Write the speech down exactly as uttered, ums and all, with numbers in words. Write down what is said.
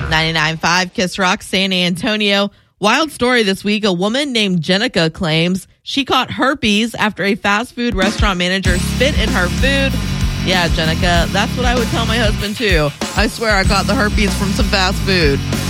ninety-nine point five Kiss Rock, San Antonio. Wild story this week. A woman named Jenica claims she caught herpes after a fast food restaurant manager spit in her food. Yeah, Jenica, that's what I would tell my husband too. I swear I got the herpes from some fast food.